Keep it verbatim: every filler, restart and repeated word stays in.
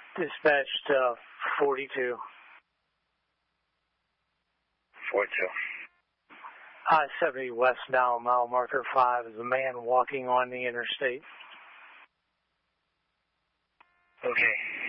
Dispatched uh, forty-two. forty-two. I seventy west now, mile marker five, is a man walking on the interstate. Okay.